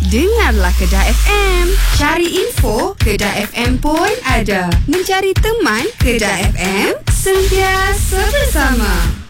Dengarlah Kedah FM. Cari info, Kedah FM pun ada. Mencari teman, Kedah FM, sentiasa bersama.